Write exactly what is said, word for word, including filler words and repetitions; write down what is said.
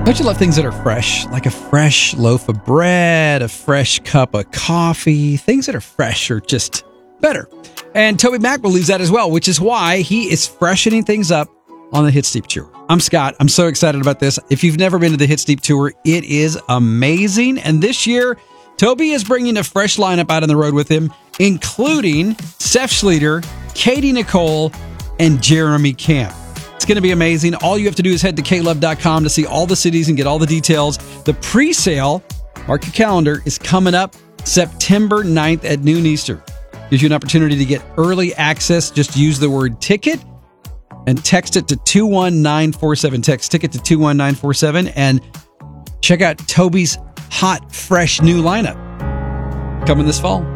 Don't you love things that are fresh? Like a fresh loaf of bread, a fresh cup of coffee. Things that are fresh are just better. And Toby Mac believes that as well, which is why he is freshening things up on the Hits Deep Tour. I'm Scott. I'm so excited about this. If you've never been to the Hits Deep Tour, it is amazing. And this year, Toby is bringing a fresh lineup out on the road with him, including Seth Schleter, Katie Nicole, and Jeremy Camp. It's going to be amazing. All you have to do is head to k love dot com to see all the cities and get all the details. The pre-sale, mark your calendar, is coming up September ninth at noon Eastern. Gives you an opportunity to get early access. Just use the word ticket and text it to two one nine four seven. Text ticket to two one nine four seven and check out Toby's hot, fresh new lineup coming this fall.